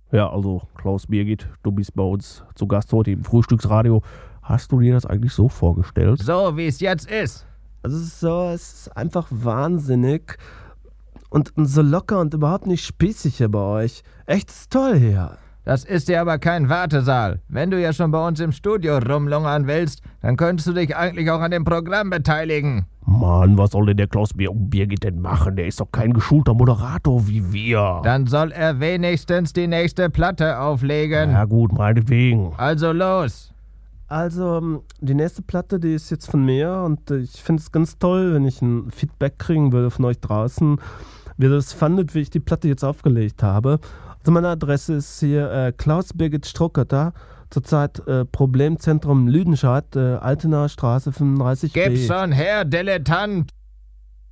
Ja, also Klaus Birgit, du bist bei uns zu Gast heute im Frühstücksradio. Hast du dir das eigentlich so vorgestellt? So wie es jetzt ist. Also es ist einfach wahnsinnig und so locker und überhaupt nicht spießig hier bei euch. Echt, ist toll hier. Das ist ja aber kein Wartesaal. Wenn du ja schon bei uns im Studio rumlungern willst, dann könntest du dich eigentlich auch an dem Programm beteiligen. Mann, was soll denn der Klaus Birgit denn machen? Der ist doch kein geschulter Moderator wie wir. Dann soll er wenigstens die nächste Platte auflegen. Ja gut, meinetwegen. Also los. Also, die nächste Platte, die ist jetzt von mir und ich finde es ganz toll, wenn ich ein Feedback kriegen würde von euch draußen, wie ihr das fandet, wie ich die Platte jetzt aufgelegt habe. Also meine Adresse ist hier Klaus Birgit Struckerter, zurzeit Problemzentrum Lüdenscheid, Altenaer Straße 35b. Gib schon her, Dilettant.